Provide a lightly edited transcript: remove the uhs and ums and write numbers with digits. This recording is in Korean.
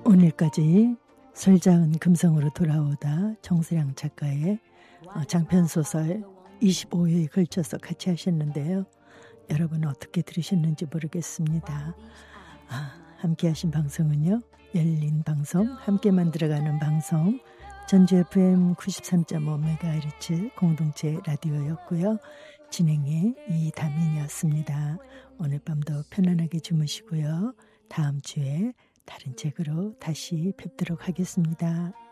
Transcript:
오늘까지 설자은 금성으로 돌아오다 정수량 작가의 장편소설 25회에 걸쳐서 같이 하셨는데요. 여러분 어떻게 들으셨는지 모르겠습니다. 함께 하신 방송은요. 열린 방송, 함께 만들어가는 방송, 전주 FM 93.5MHz 공동체 라디오였고요. 진행의 이다민이었습니다. 오늘 밤도 편안하게 주무시고요. 다음 주에 다른 책으로 다시 뵙도록 하겠습니다.